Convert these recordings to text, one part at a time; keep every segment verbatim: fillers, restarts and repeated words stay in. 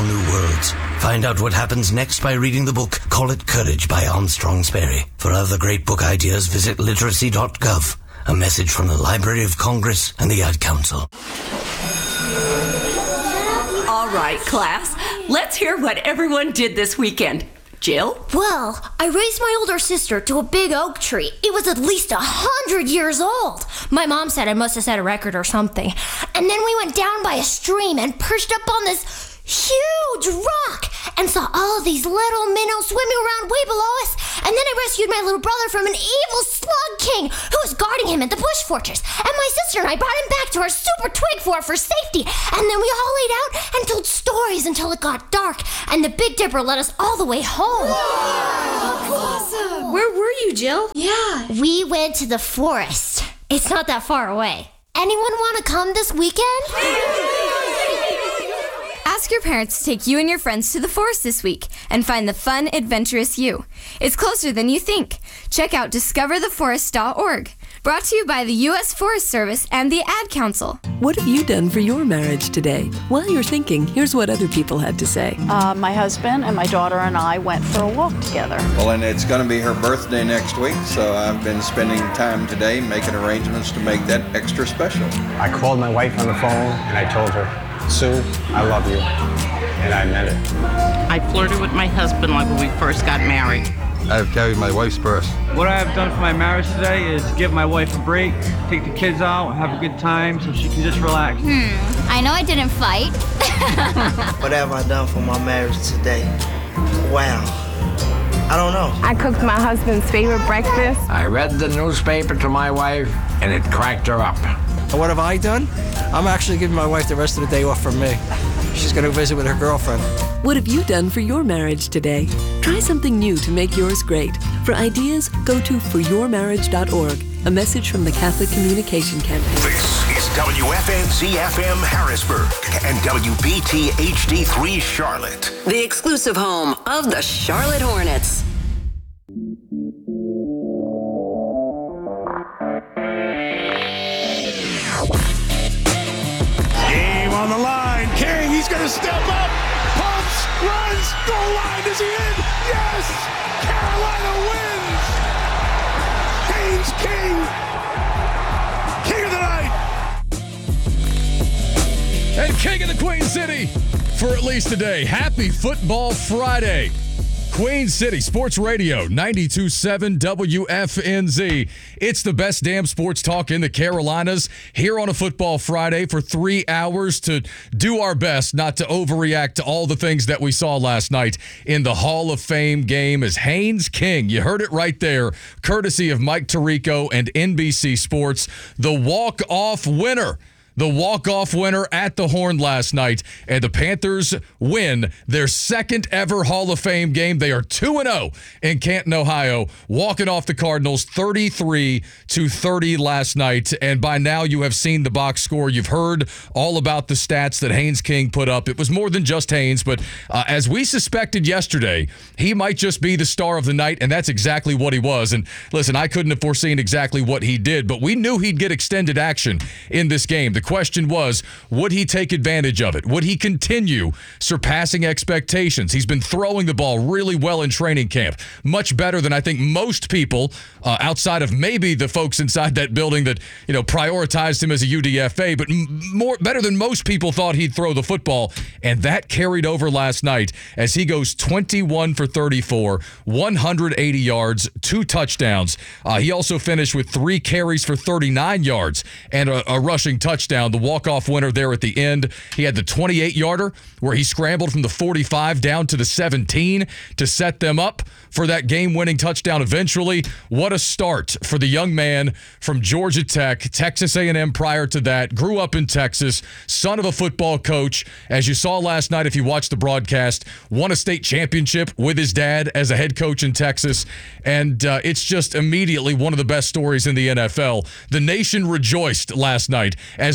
all new worlds. Find out what happens next by reading the book Call It Courage by Armstrong Sperry. For other great book ideas, visit literacy dot gov. A message from the Library of Congress and the Ad Council. All right, class. Let's hear what everyone did this weekend. Jill? Well, I raised my older sister to a big oak tree. It was at least a hundred years old. My mom said I must have set a record or something. And then we went down by a stream and perched up on this huge rock and saw all of these little minnows swimming around way below us. And then I rescued my little brother from an evil slug king who was guarding him at the bush fortress. And my sister and I brought him back to our super twig fort for safety. And then we all laid out and told stories until it got dark. And the Big Dipper led us all the way home. Wow, awesome. Where were you, Jill? Yeah. We went to the forest. It's not that far away. Anyone want to come this weekend? Ask your parents to take you and your friends to the forest this week and find the fun, adventurous you. It's closer than you think. Check out discover the forest dot org. Brought to you by the U S Forest Service and the Ad Council. What have you done for your marriage today? While you're thinking, here's what other people had to say. Uh, my husband and my daughter and I went for a walk together. Well, and it's going to be her birthday next week, so I've been spending time today making arrangements to make that extra special. I called my wife on the phone and I told her, Sue, I love you, and I meant it. I flirted with my husband like when we first got married. I've carried my wife's purse. What I have done for my marriage today is give my wife a break, take the kids out, have a good time so she can just relax. Hmm, I know I didn't fight. What have I done for my marriage today? Wow. I don't know. I cooked my husband's favorite breakfast. I read the newspaper to my wife, and it cracked her up. What have I done? I'm actually giving my wife the rest of the day off from me. She's going to visit with her girlfriend. What have you done for your marriage today? Try something new to make yours great. For ideas, go to for your marriage dot org. A message from the Catholic Communication Campaign. This is W F N Z F M Harrisburg and W B T H D three Charlotte. The exclusive home of the Charlotte Hornets. Game on the line. King, he's going to step up. Pumps, runs, goal line. Is he in? Yes! Carolina wins! Haynes King, King of the night. And King of the Queen City for at least a day. Happy Football Friday. Queen City Sports Radio, ninety-two point seven W F N Z. It's the best damn sports talk in the Carolinas here on a Football Friday for three hours to do our best not to overreact to all the things that we saw last night in the Hall of Fame game as Haynes King, you heard it right there, courtesy of Mike Tirico and N B C Sports, the walk-off winner. The walk-off winner at the Horn last night, and the Panthers win their second ever Hall of Fame game. They are two and oh in Canton, Ohio, walking off the Cardinals thirty-three to thirty last night. And by now you have seen the box score. You've heard all about the stats that Haynes King put up. It was more than just Haynes, but uh, as we suspected yesterday, he might just be the star of the night, and that's exactly what he was. And listen, I couldn't have foreseen exactly what he did, but we knew he'd get extended action in this game. The question was, would he take advantage of it? Would he continue surpassing expectations? He's been throwing the ball really well in training camp, much better than I think most people uh, outside of maybe the folks inside that building that, you know, prioritized him as a U D F A, but m- more better than most people thought he'd throw the football, and that carried over last night as he goes twenty-one for thirty-four, one hundred eighty yards, two touchdowns. Uh, he also finished with three carries for thirty-nine yards and a, a rushing touchdown. The walk-off winner there at the end. He had the twenty-eight-yarder where he scrambled from the forty-five down to the seventeen to set them up for that game-winning touchdown eventually. What a start for the young man from Georgia Tech, Texas A and M prior to that, grew up in Texas, son of a football coach. As you saw last night, if you watched the broadcast, won a state championship with his dad as a head coach in Texas, and uh, it's just immediately one of the best stories in the N F L. The nation rejoiced last night as we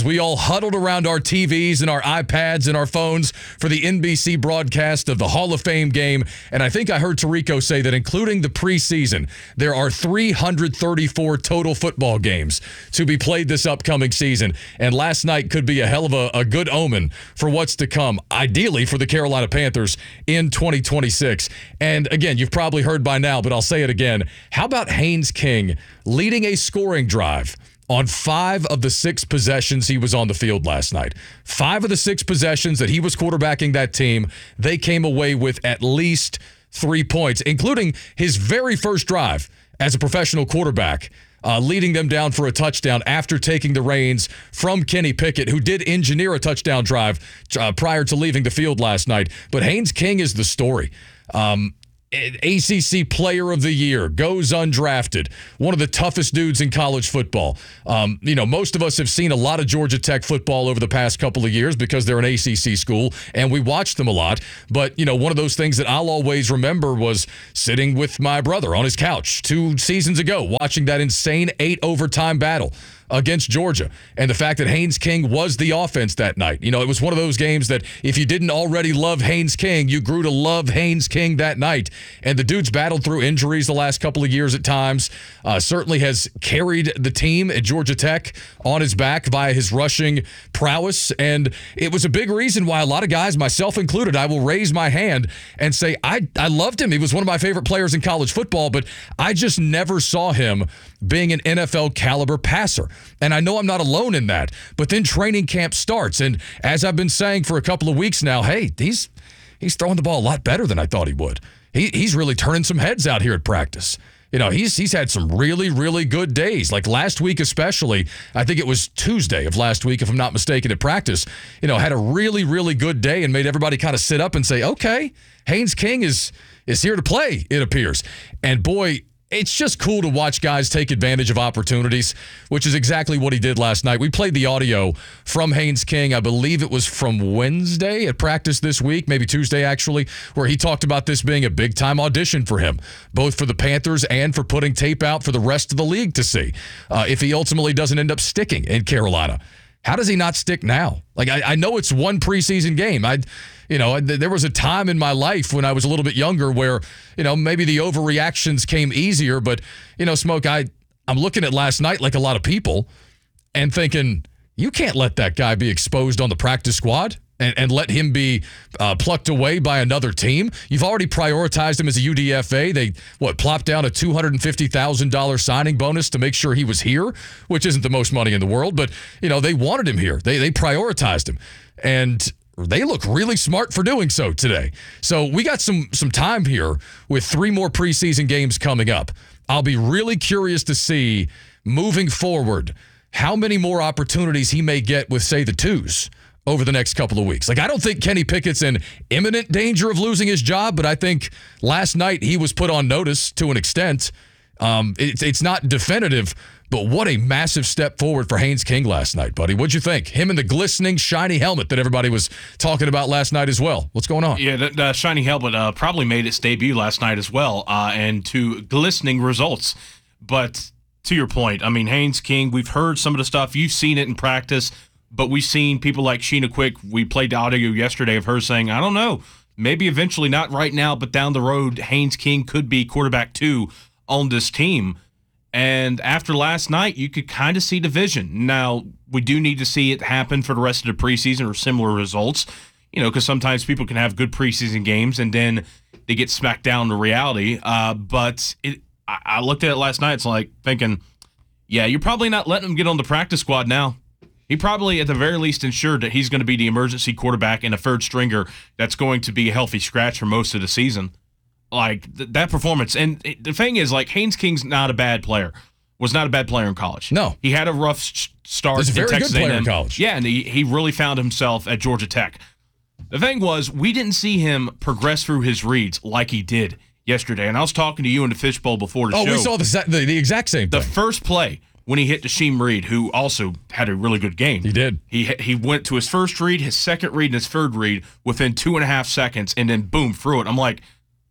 we all huddled around our T Vs and our iPads and our phones for the N B C broadcast of the Hall of Fame game. And I think I heard Tirico say that including the preseason, there are three hundred thirty-four total football games to be played this upcoming season. And last night could be a hell of a, a good omen for what's to come, ideally for the Carolina Panthers in twenty twenty-six. And again, you've probably heard by now, but I'll say it again. How about Haynes King leading a scoring drive on five of the six possessions he was on the field last night? Five of the six possessions that he was quarterbacking that team, they came away with at least three points, including his very first drive as a professional quarterback, uh, leading them down for a touchdown after taking the reins from Kenny Pickett, who did engineer a touchdown drive uh, prior to leaving the field last night. But Haynes King is the story. Um, A C C Player of the Year, goes undrafted, one of the toughest dudes in college football. Um, you know, most of us have seen a lot of Georgia Tech football over the past couple of years because they're an A C C school, and we watch them a lot. But, you know, one of those things that I'll always remember was sitting with my brother on his couch two seasons ago, watching that insane eight overtime battle against Georgia, and the fact that Haynes King was the offense that night. You know, it was one of those games that if you didn't already love Haynes King, you grew to love Haynes King that night. And the dude's battled through injuries the last couple of years at times, uh, certainly has carried the team at Georgia Tech on his back via his rushing prowess, and it was a big reason why a lot of guys, myself included, I will raise my hand and say, I, I loved him. He was one of my favorite players in college football, but I just never saw him being an N F L caliber passer. And I know I'm not alone in that, but then training camp starts. And as I've been saying for a couple of weeks now, hey, he's he's throwing the ball a lot better than I thought he would. He he's really turning some heads out here at practice. You know, he's he's had some really, really good days. Like last week especially, I think it was Tuesday of last week, if I'm not mistaken, at practice, you know, had a really, really good day and made everybody kind of sit up and say, okay, Haynes King is is here to play, it appears. And boy, it's just cool to watch guys take advantage of opportunities, which is exactly what he did last night. We played the audio from Haynes King. I believe it was from Wednesday at practice this week, maybe Tuesday actually, where he talked about this being a big-time audition for him, both for the Panthers and for putting tape out for the rest of the league to see uh, if he ultimately doesn't end up sticking in Carolina. How does he not stick now? Like, I, I know it's one preseason game. I, you know, th- there was a time in my life when I was a little bit younger where, you know, maybe the overreactions came easier. But, you know, Smoke, I, I'm looking at last night like a lot of people and thinking, you can't let that guy be exposed on the practice squad and, and let him be uh, plucked away by another team. You've already prioritized him as a U D F A. They, what, plopped down a two hundred fifty thousand dollars signing bonus to make sure he was here, which isn't the most money in the world. But, you know, they wanted him here. They, they prioritized him. And they look really smart for doing so today. So we got some some time here with three more preseason games coming up. I'll be really curious to see, moving forward, how many more opportunities he may get with, say, the twos over the next couple of weeks. Like, I don't think Kenny Pickett's in imminent danger of losing his job, but I think last night he was put on notice to an extent. Um, it's it's not definitive, but what a massive step forward for Haynes King last night, buddy. What'd you think? Him in the glistening, shiny helmet that everybody was talking about last night as well. What's going on? Yeah, the, the shiny helmet uh, probably made its debut last night as well, uh, and to glistening results. But to your point, I mean, Haynes King, we've heard some of the stuff. You've seen it in practice, but we've seen people like Sheena Quick. We played the audio yesterday of her saying, I don't know, maybe eventually, not right now, but down the road, Haynes King could be quarterback two on this team. And after last night, you could kind of see the vision. Now, we do need to see it happen for the rest of the preseason or similar results, you know, because sometimes people can have good preseason games and then they get smacked down to reality. Uh, but it, I, I looked at it last night. It's like thinking, yeah, you're probably not letting him get on the practice squad now. He probably, at the very least, ensured that he's going to be the emergency quarterback and a third stringer that's going to be a healthy scratch for most of the season. Like, th- that performance. And it, the thing is, like, Haynes King's not a bad player. Was not a bad player in college. No. He had a rough sh- start. He's a very in Texas good player A and M. in college. Yeah, and he, he really found himself at Georgia Tech. The thing was, we didn't see him progress through his reads like he did yesterday. And I was talking to you in the fishbowl before the oh, show. Oh, we saw the, the, the exact same thing. The first play, when he hit Desheem Reed, who also had a really good game. He did. He he went to his first read, his second read, and his third read within two and a half seconds, and then boom, threw it. I'm like,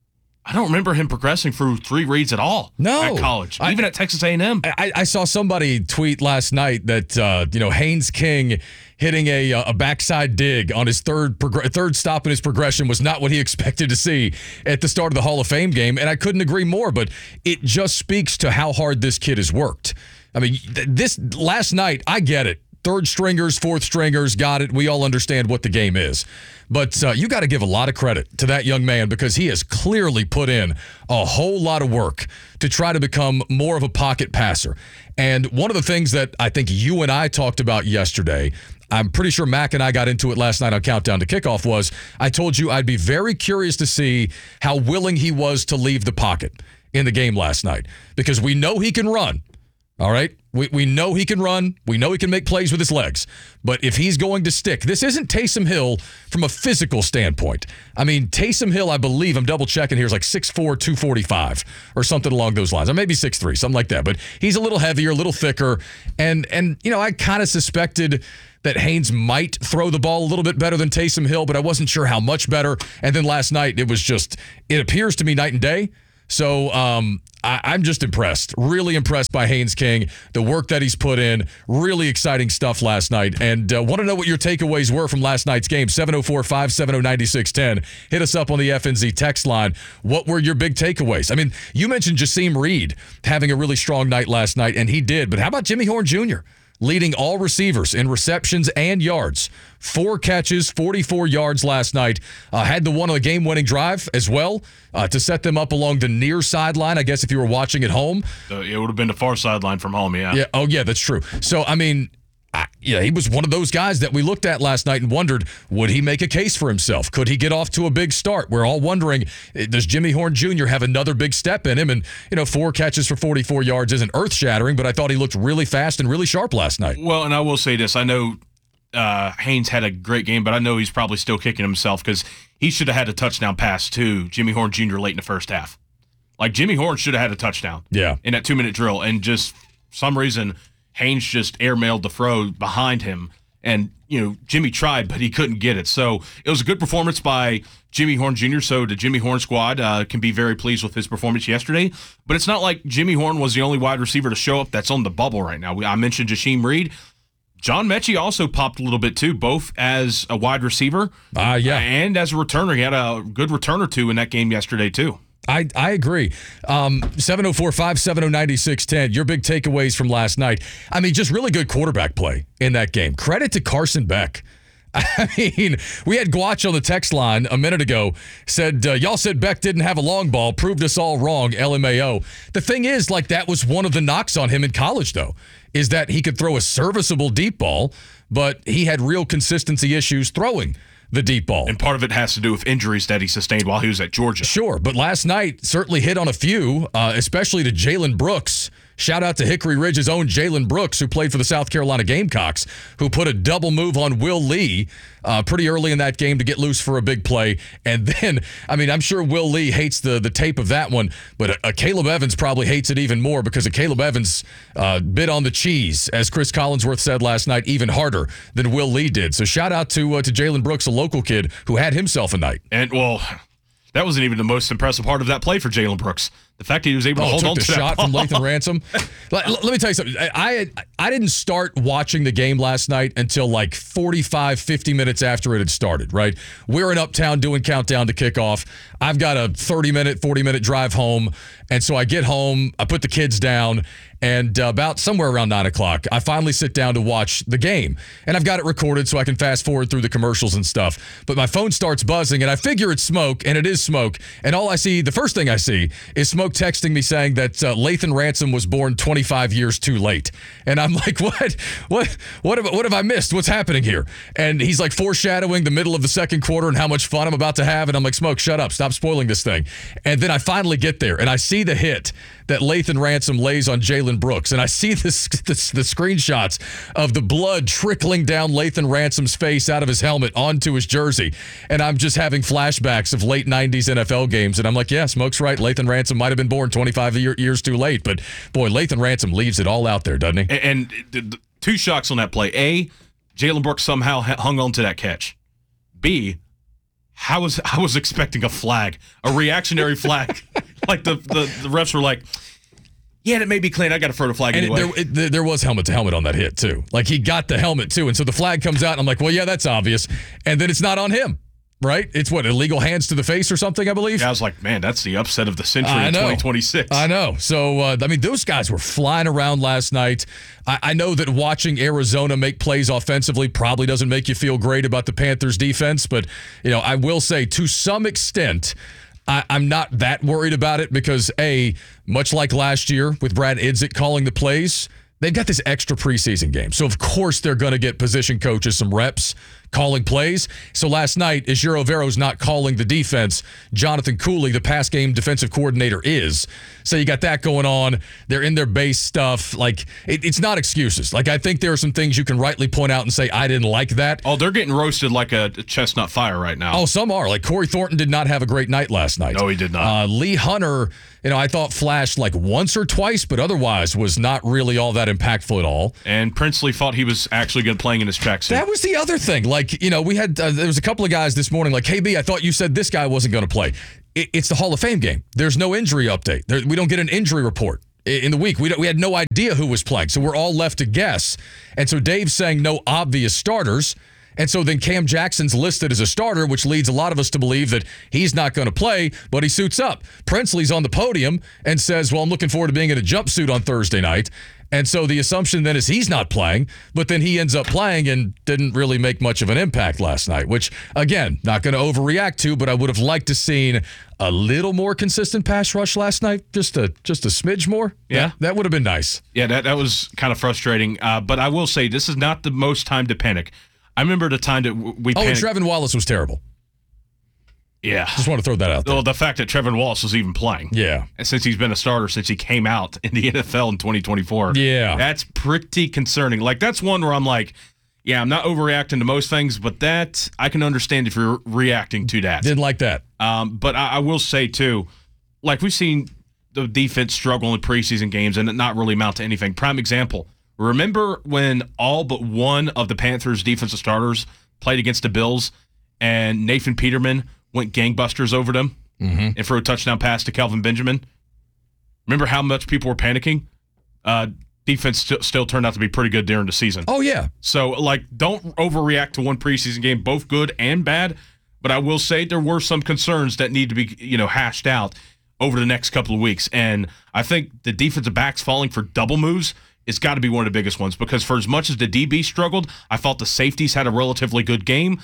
I don't remember him progressing through three reads at all. No. At college, I, even at Texas A and M. I, I saw somebody tweet last night that, uh, you know, Haynes King hitting a a backside dig on his third prog- third stop in his progression was not what he expected to see at the start of the Hall of Fame game, and I couldn't agree more, but it just speaks to how hard this kid has worked. I mean, th- this last night, I get it. Third stringers, fourth stringers, got it. We all understand what the game is. But uh, you got to give a lot of credit to that young man because he has clearly put in a whole lot of work to try to become more of a pocket passer. And one of the things that I think you and I talked about yesterday, I'm pretty sure Mac and I got into it last night on Countdown to Kickoff, was I told you I'd be very curious to see how willing he was to leave the pocket in the game last night because we know he can run. All right? We we know he can run. We know he can make plays with his legs. But if he's going to stick, this isn't Taysom Hill from a physical standpoint. I mean, Taysom Hill, I believe, I'm double checking here, is like six four, two forty-five or something along those lines. Or maybe six three, something like that. But he's a little heavier, a little thicker. And, and you know, I kind of suspected that Haynes might throw the ball a little bit better than Taysom Hill, but I wasn't sure how much better. And then last night, it was just, it appears to me night and day. So um, I, I'm just impressed, really impressed by Haynes King, the work that he's put in, really exciting stuff last night. And uh, want to know what your takeaways were from last night's game, seven oh four, five seven oh, nine six one oh. Hit us up on the F N Z text line. What were your big takeaways? I mean, you mentioned Jasim Reed having a really strong night last night, and he did. But how about Jimmy Horn Junior? Leading all receivers in receptions and yards. Four catches, forty-four yards last night. Uh, had the one on the game-winning drive as well uh, to set them up along the near sideline, I guess, if you were watching at home. Uh, it would have been the far sideline from home, yeah. Yeah. Oh, yeah, that's true. So, I mean, I, yeah, he was one of those guys that we looked at last night and wondered, would he make a case for himself? Could he get off to a big start? We're all wondering, does Jimmy Horn Junior have another big step in him? And, you know, four catches for forty-four yards isn't earth-shattering, but I thought he looked really fast and really sharp last night. Well, and I will say this. I know uh, Haynes had a great game, but I know he's probably still kicking himself because he should have had a touchdown pass to Jimmy Horn Junior late in the first half. Like, Jimmy Horn should have had a touchdown yeah. in that two-minute drill, and just for some reason – Haynes just airmailed the throw behind him, and, you know, Jimmy tried, but he couldn't get it. So it was a good performance by Jimmy Horn Junior So the Jimmy Horn squad uh, can be very pleased with his performance yesterday. But it's not like Jimmy Horn was the only wide receiver to show up that's on the bubble right now. We, I mentioned Jasim Reed. John Mechie also popped a little bit too, both as a wide receiver uh, yeah. and as a returner. He had a good return or two in that game yesterday too. I, I agree. Um, seven oh four, five seven oh, nine six one oh, your big takeaways from last night. I mean, just really good quarterback play in that game. Credit to Carson Beck. I mean, we had Guach on the text line a minute ago, said, uh, y'all said Beck didn't have a long ball, proved us all wrong, L M A O. The thing is, like, that was one of the knocks on him in college, though, is that he could throw a serviceable deep ball, but he had real consistency issues throwing the deep ball. And part of it has to do with injuries that he sustained while he was at Georgia. Sure, but last night certainly hit on a few, uh, especially to Jalen Brooks. Shout out to Hickory Ridge's own Jalen Brooks, who played for the South Carolina Gamecocks, who put a double move on Will Lee uh, pretty early in that game to get loose for a big play. And then, I mean, I'm sure Will Lee hates the the tape of that one, but uh, Caleb Evans probably hates it even more because Caleb Evans uh, bit on the cheese, as Chris Collinsworth said last night, even harder than Will Lee did. So shout out to uh, to Jalen Brooks, a local kid who had himself a night. And, well, that wasn't even the most impressive part of that play for Jalen Brooks. The fact that he was able to oh, hold took on the to shot that from ball. Lathan Ransom. let, let me tell you something. I, I I didn't start watching the game last night until like forty-five, fifty minutes after it had started, right? We're in Uptown doing Countdown to Kickoff. I've got a thirty-minute, forty-minute drive home. And so I get home, I put the kids down, and uh, about somewhere around nine o'clock, I finally sit down to watch the game. And I've got it recorded so I can fast forward through the commercials and stuff. But my phone starts buzzing, and I figure it's Smoke, and it is Smoke. And all I see, the first thing I see, is Smoke texting me saying that uh, Lathan Ransom was born twenty-five years too late. And I'm like, what? What What have, what have I missed? What's happening here? And he's like foreshadowing the middle of the second quarter and how much fun I'm about to have. And I'm like, Smoke, shut up. Stop spoiling this thing. And then I finally get there, and I see the hit that Lathan Ransom lays on Jalen Brooks. And I see this, this the screenshots of the blood trickling down Lathan Ransom's face out of his helmet onto his jersey. And I'm just having flashbacks of late nineties N F L games. And I'm like, yeah, Smoke's right. Lathan Ransom might have been born twenty-five year, years too late. But, boy, Lathan Ransom leaves it all out there, doesn't he? And, and the, the two shocks on that play. A, Jalen Brooks somehow hung on to that catch. B, how was I was expecting a flag, a reactionary flag. Like the, the, the refs were like, yeah, it may be clean. I got to throw the flag and anyway. It, there, it, there was helmet to helmet on that hit, too. Like, he got the helmet, too. And so the flag comes out, and I'm like, well, yeah, that's obvious. And then it's not on him, right? It's what, illegal hands to the face or something, I believe? Yeah, I was like, man, that's the upset of the century I in know. twenty twenty-six. I know. So, uh, I mean, those guys were flying around last night. I, I know that watching Arizona make plays offensively probably doesn't make you feel great about the Panthers' defense. But, you know, I will say, to some extent, I, I'm not that worried about it because, A, much like last year with Brad Idzik calling the plays, they've got this extra preseason game. So, of course, they're going to get position coaches some reps calling plays. So last night, Ejiro Vero's not calling the defense. Jonathan Cooley, the pass game defensive coordinator, is. So you got that going on. They're in their base stuff. Like, it, it's not excuses. Like, I think there are some things you can rightly point out and say, I didn't like that. Oh, they're getting roasted like a chestnut fire right now. Oh, some are. Like, Corey Thornton did not have a great night last night. No, he did not. Uh, Lee Hunter, you know, I thought flashed like once or twice, but otherwise was not really all that impactful at all. And Princely thought he was actually good playing in his tracksuit. That was the other thing. Like, you know, we had, uh, there was a couple of guys this morning like, K B, I thought you said this guy wasn't going to play. It, it's the Hall of Fame game. There's no injury update. There, we don't get an injury report in the week. We, don't, we had no idea who was playing, so we're all left to guess. And so Dave's saying no obvious starters. And so then Cam Jackson's listed as a starter, which leads a lot of us to believe that he's not going to play, but he suits up. Princely's on the podium and says, well, I'm looking forward to being in a jumpsuit on Thursday night. And so the assumption then is he's not playing, but then he ends up playing and didn't really make much of an impact last night, which, again, not going to overreact to, but I would have liked to seen a little more consistent pass rush last night, just a just a smidge more. Yeah. That, that would have been nice. Yeah, that, that was kind of frustrating. Uh, but I will say, this is not the most time to panic. I remember the time that we Oh, panicked. and Trevin Wallace was terrible. Yeah. Just want to throw that out there. Well, the fact that Trevin Wallace was even playing. Yeah. And since he's been a starter since he came out in the N F L in twenty twenty-four. Yeah. That's pretty concerning. Like, that's one where I'm like, yeah, I'm not overreacting to most things, but that, I can understand if you're reacting to that. Didn't like that. Um, but I, I will say, too, like, we've seen the defense struggle in preseason games and it not really amount to anything. Prime example, remember when all but one of the Panthers' defensive starters played against the Bills and Nathan Peterman went gangbusters over them mm-hmm. and threw a touchdown pass to Kelvin Benjamin? Remember how much people were panicking? Uh, defense st- still turned out to be pretty good during the season. Oh, yeah. So, like, don't overreact to one preseason game, both good and bad. But I will say there were some concerns that need to be, you know, hashed out over the next couple of weeks. And I think the defensive backs falling for double moves it's got to be one of the biggest ones because for as much as the D B struggled, I thought the safeties had a relatively good game,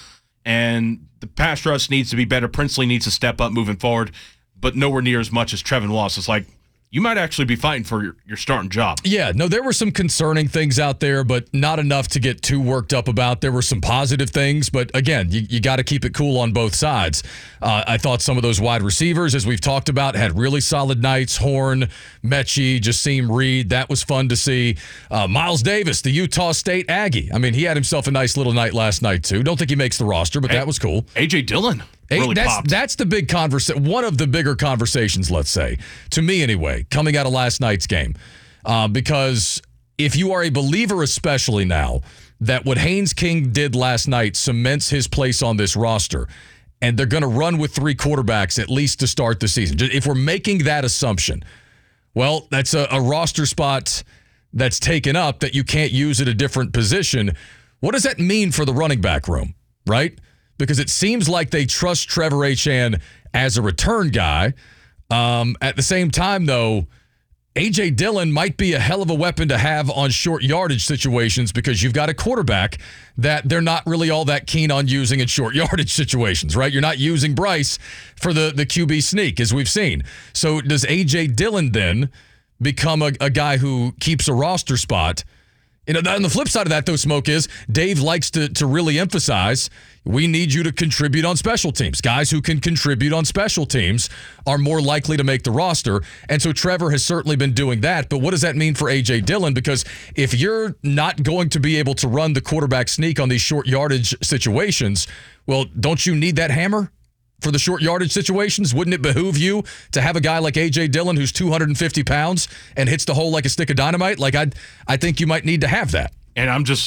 and the pass rush needs to be better. Princely needs to step up moving forward, but nowhere near as much as Trevin Wallace. It's like, you might actually be fighting for your, your starting job. Yeah, no, there were some concerning things out there, but not enough to get too worked up about. There were some positive things, but again, you, you got to keep it cool on both sides. Uh, I thought some of those wide receivers, as we've talked about, had really solid nights. Horn, Mechie, Jasim Reed, that was fun to see. Uh, Miles Davis, the Utah State Aggie. I mean, he had himself a nice little night last night, too. Don't think he makes the roster, but a- that was cool. A J Dillon. Really that's, popped. that's the big conversation. One of the bigger conversations, let's say, to me anyway, coming out of last night's game. Uh, because if you are a believer, especially now, that what Haynes King did last night cements his place on this roster, and they're going to run with three quarterbacks at least to start the season. If we're making that assumption, well, that's a, a roster spot that's taken up that you can't use at a different position. What does that mean for the running back room, right? Because it seems like they trust Trevor Etienne as a return guy. Um, at the same time, though, A J Dillon might be a hell of a weapon to have on short yardage situations because you've got a quarterback that they're not really all that keen on using in short yardage situations, right? You're not using Bryce for the, the Q B sneak, as we've seen. So does A J Dillon then become a, a guy who keeps a roster spot? You know, on the flip side of that, though, Smoke, is Dave likes to to really emphasize we need you to contribute on special teams. Guys who can contribute on special teams are more likely to make the roster. And so Trevor has certainly been doing that. But what does that mean for A J Dillon? Because if you're not going to be able to run the quarterback sneak on these short yardage situations, well, don't you need that hammer for the short yardage situations? Wouldn't it behoove you to have a guy like A J Dillon who's two hundred fifty pounds and hits the hole like a stick of dynamite? Like, I I think you might need to have that. And I'm just,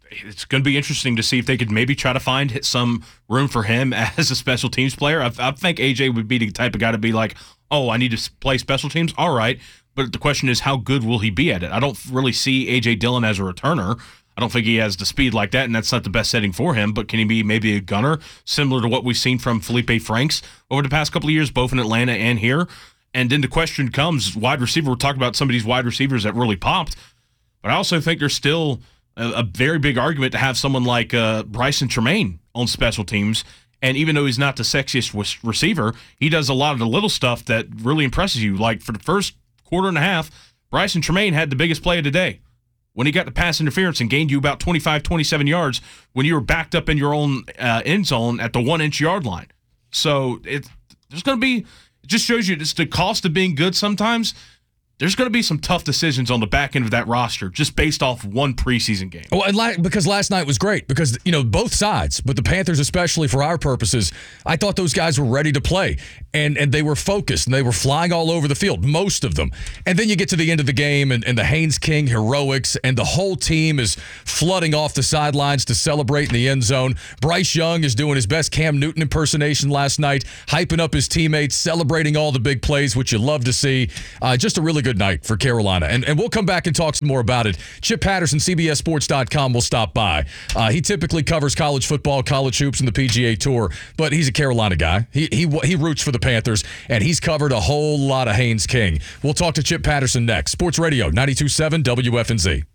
it's going to be interesting to see if they could maybe try to find some room for him as a special teams player. I, I think A J would be the type of guy to be like, oh, I need to play special teams? All right. But the question is, how good will he be at it? I don't really see A J Dillon as a returner. I don't think he has the speed like that, and that's not the best setting for him. But can he be maybe a gunner, similar to what we've seen from Felipe Franks over the past couple of years, both in Atlanta and here? And then the question comes, wide receiver. We're talking about some of these wide receivers that really popped. But I also think there's still a, a very big argument to have someone like uh, Bryson Tremaine on special teams. And even though he's not the sexiest w- receiver, he does a lot of the little stuff that really impresses you. Like for the first quarter and a half, Bryson Tremaine had the biggest play of the day when he got the pass interference and gained you about twenty-five, twenty-seven yards when you were backed up in your own uh, end zone at the one-inch yard line. So it, there's going to be – it just shows you it's the cost of being good sometimes. There's going to be some tough decisions on the back end of that roster just based off one preseason game. Well, and la- because last night was great because, you know, both sides, but the Panthers especially for our purposes, I thought those guys were ready to play, and and they were focused, and they were flying all over the field, most of them. And then you get to the end of the game, and, and the Haynes King heroics, and the whole team is flooding off the sidelines to celebrate in the end zone. Bryce Young is doing his best Cam Newton impersonation last night, hyping up his teammates, celebrating all the big plays, which you love to see. Uh, just a really good night for Carolina. And, and we'll come back and talk some more about it. Chip Patterson, C B S Sports dot com, will stop by. Uh, he typically covers college football, college hoops, and the P G A Tour, but he's a Carolina guy. He he he roots for the Panthers, and he's covered a whole lot of Haynes King. We'll talk to Chip Patterson next. Sports Radio, ninety-two point seven W F N Z.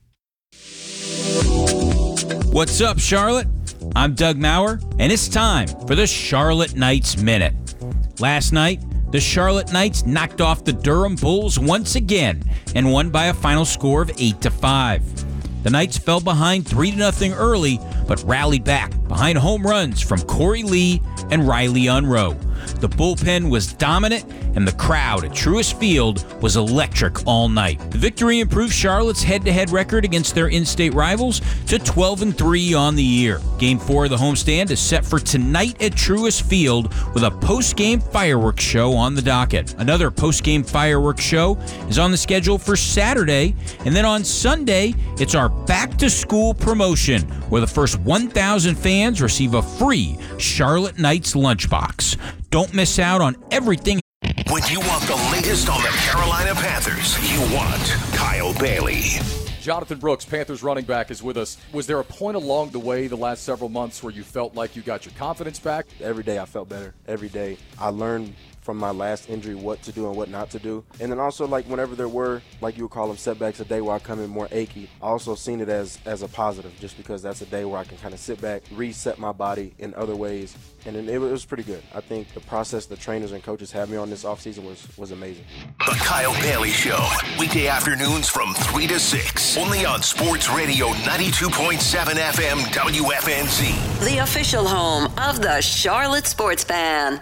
What's up, Charlotte? I'm Doug Maurer, and it's time for the Charlotte Knights Minute. Last night, the Charlotte Knights knocked off the Durham Bulls once again and won by a final score of eight to five. The Knights fell behind three to nothing early, but rallied back behind home runs from Corey Lee and Riley Unroe. The bullpen was dominant, and the crowd at Truist Field was electric all night. The victory improved Charlotte's head-to-head record against their in-state rivals to twelve and three on the year. Game four of the homestand is set for tonight at Truist Field with a post-game fireworks show on the docket. Another post-game fireworks show is on the schedule for Saturday, and then on Sunday, it's our back-to-school promotion, where the first one thousand fans receive a free Charlotte Knights lunchbox. Don't miss out on everything. When you want the latest on the Carolina Panthers, you want Kyle Bailey. Jonathan Brooks, Panthers running back, is with us. Was there a point along the way the last several months where you felt like you got your confidence back? Every day I felt better. Every day I learned from my last injury what to do and what not to do. And then also, like, whenever there were, like you would call them, setbacks, a day where I come in more achy, I also seen it as as a positive, just because that's a day where I can kind of sit back, reset my body in other ways. And then it was pretty good. I think the process the trainers and coaches had me on this offseason was, was amazing. The Kyle Bailey Show, weekday afternoons from three to six, only on Sports Radio ninety-two point seven F M W F N Z. The official home of the Charlotte Sports Fan.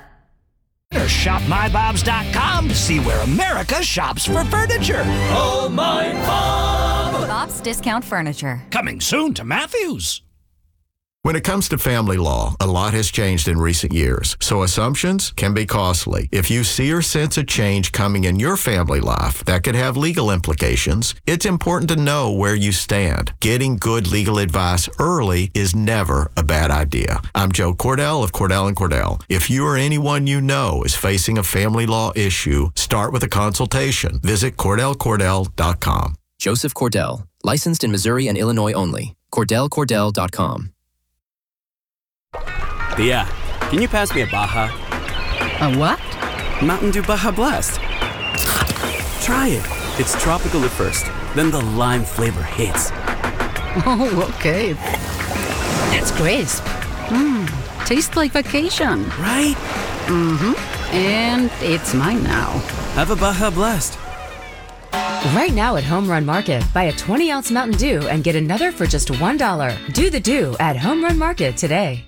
shop my bobs dot com to see where America shops for furniture. Oh, my Bob! Bob's Discount Furniture. Coming soon to Matthews. When it comes to family law, a lot has changed in recent years, so assumptions can be costly. If you see or sense a change coming in your family life that could have legal implications, it's important to know where you stand. Getting good legal advice early is never a bad idea. I'm Joe Cordell of Cordell and Cordell. If you or anyone you know is facing a family law issue, start with a consultation. Visit Cordell Cordell dot com. Joseph Cordell, licensed in Missouri and Illinois only. Cordell Cordell dot com. Thea, can you pass me a Baja? A what? Mountain Dew Baja Blast. Try it. It's tropical at first, then the lime flavor hits. Oh, okay. That's crisp. Mmm, tastes like vacation. Right? Mm-hmm. And it's mine now. Have a Baja Blast. Right now at Home Run Market, buy a twenty ounce Mountain Dew and get another for just one dollar. Do the Dew at Home Run Market today.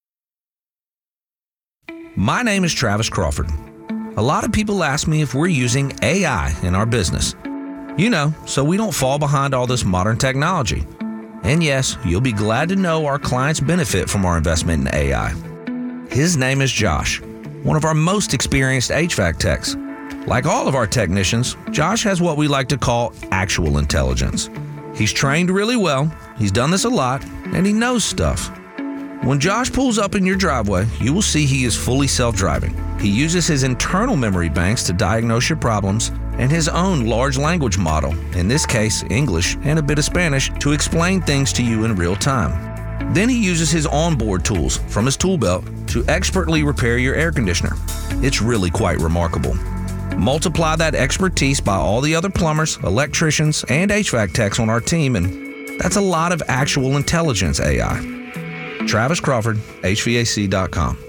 My name is Travis Crawford. A lot of people ask me if we're using A I in our business. You know, so we don't fall behind all this modern technology. And yes, you'll be glad to know our clients benefit from our investment in A I. His name is Josh, one of our most experienced H V A C techs. Like all of our technicians, Josh has what we like to call actual intelligence. He's trained really well, he's done this a lot, and he knows stuff. When Josh pulls up in your driveway, you will see he is fully self-driving. He uses his internal memory banks to diagnose your problems and his own large language model, in this case English and a bit of Spanish, to explain things to you in real time. Then he uses his onboard tools from his tool belt to expertly repair your air conditioner. It's really quite remarkable. Multiply that expertise by all the other plumbers, electricians, and H V A C techs on our team, and that's a lot of actual intelligence A I. Travis Crawford, H V A C dot com.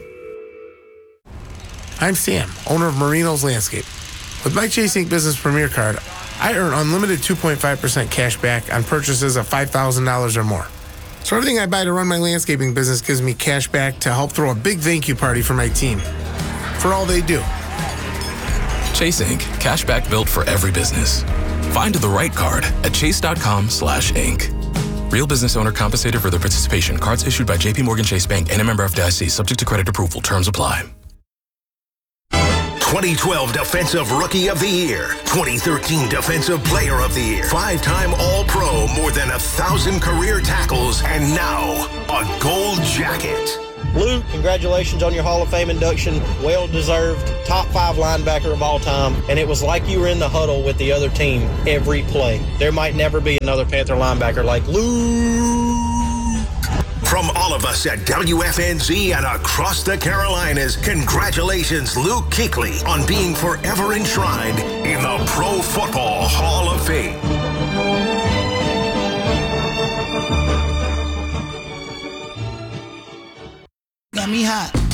I'm Sam, owner of Marino's Landscape. With my Chase Incorporated. Business Premier Card, I earn unlimited two point five percent cash back on purchases of five thousand dollars or more. So everything I buy to run my landscaping business gives me cash back to help throw a big thank you party for my team, for all they do. Chase Incorporated. Cashback built for every business. Find the right card at chase.com slash Inc. Real business owner compensated for their participation. Cards issued by J P Morgan Chase Bank and a member F D I C. Subject to credit approval. Terms apply. twenty twelve Defensive Rookie of the Year, twenty thirteen Defensive Player of the Year, five-time All-Pro, more than a thousand career tackles, and now a gold jacket. Luke, congratulations on your Hall of Fame induction. Well-deserved, top five linebacker of all time. And it was like you were in the huddle with the other team every play. There might never be another Panther linebacker like Luke. From all of us at W F N Z and across the Carolinas, congratulations, Luke Kuechly, on being forever enshrined in the Pro Football Hall of Fame. Got me hot.